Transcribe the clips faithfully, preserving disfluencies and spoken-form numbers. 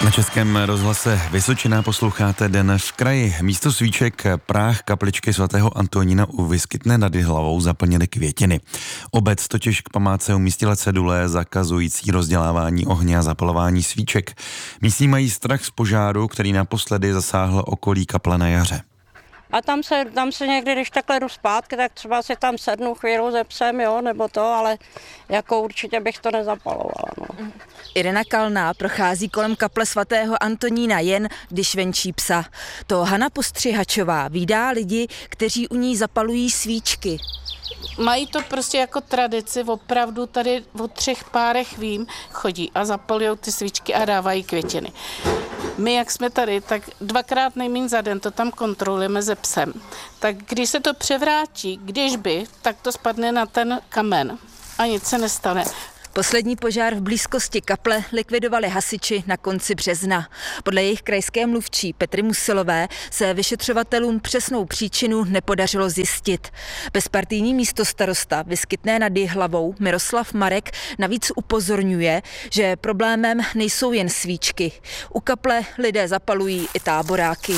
Na Českém rozhlase Vysočina posloucháte Den v kraji. Místo svíček práh kapličky svatého Antonína u Vyskytné nad Jihlavou zaplnily květiny. Obec totiž k památce umístila cedule zakazující rozdělávání ohně a zapalování svíček. Místní mají strach z požáru, který naposledy zasáhl okolí kaple na jaře. A tam se, tam se někdy, když takhle jdu zpátky, tak třeba si tam sednu chvíli ze psem, jo, nebo to, ale jako určitě bych to nezapalovala, no. Irena Kalná prochází kolem kaple svatého Antonína jen, když venčí psa. To Hana Postřihačová vídá lidi, kteří u ní zapalují svíčky. Mají to prostě jako tradici, opravdu tady o třech párech vím, chodí a zapalují ty svíčky a dávají květiny. My, jak jsme tady, tak dvakrát nejméně za den to tam kontrolujeme se psem. Tak když se to převrátí, když by, tak to spadne na ten kamen a nic se nestane. Poslední požár v blízkosti kaple likvidovali hasiči na konci března. Podle jejich krajské mluvčí Petry Musilové se vyšetřovatelům přesnou příčinu nepodařilo zjistit. Bezpartijní místostarosta Vyskytné nad Jihlavou Miroslav Marek navíc upozorňuje, že problémem nejsou jen svíčky. U kaple lidé zapalují i táboráky.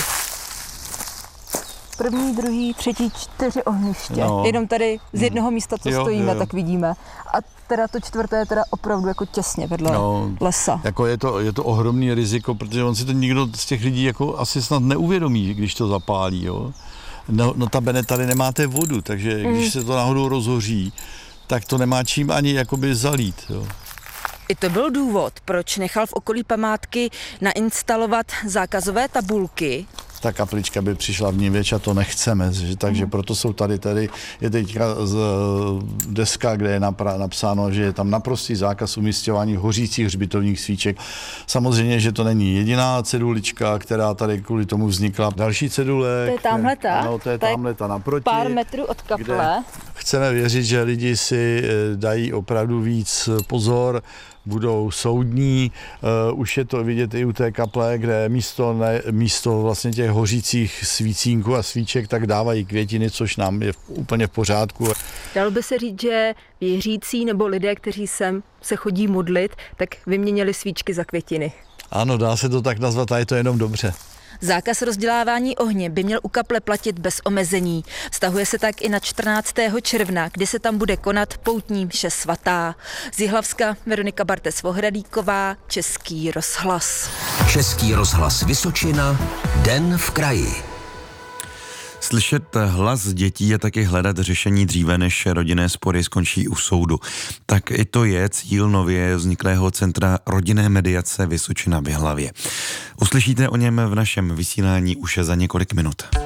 První, druhý, třetí, čtyři ohniště. No. Jenom tady z jednoho místa, co jo, stojíme, jo. tak vidíme. A teda to čtvrté je teda opravdu jako těsně vedle no, lesa. Jako je to, je to ohromný riziko, protože on si to nikdo z těch lidí jako asi snad neuvědomí, když to zapálí. Jo. No, notabene tady nemáte vodu, takže mm. když se to náhodou rozhoří, tak to nemá čím ani jakoby zalít. Jo. I to byl důvod, proč nechal v okolí památky nainstalovat zákazové tabulky. Ta kaplička by přišla v ní věč a to nechceme, že, takže proto jsou tady, tady je teďka z deska, kde je napsáno, že je tam naprostý zákaz umísťování hořících hřbitovních svíček. Samozřejmě, že to není jediná cedulička, která tady kvůli tomu vznikla. Další cedule. To je tamhleta. No, to je tamhleta naproti. Pár metrů od kaple. Chceme věřit, že lidi si dají opravdu víc pozor, budou soudní, uh, už je to vidět i u té kaple, kde místo, ne, místo vlastně těch hořících svícínků a svíček, tak dávají květiny, což nám je úplně v pořádku. Dalo by se říct, že věřící nebo lidé, kteří sem se chodí modlit, tak vyměnili svíčky za květiny. Ano, dá se to tak nazvat a je to jenom dobře. Zákaz rozdělávání ohně by měl u kaple platit bez omezení. Vztahuje se tak i na čtrnáctého června, kdy se tam bude konat poutní mše svatá. Z Jihlavska Veronika Bartes-Vohradíková, Český rozhlas. Český rozhlas Vysočina, Den v kraji. Slyšet hlas dětí je taky hledat řešení dříve, než rodinné spory skončí u soudu. Tak i to je cíl nově vzniklého centra rodinné mediace Vysočina v Jihlavě. Uslyšíte o něm v našem vysílání už za několik minut.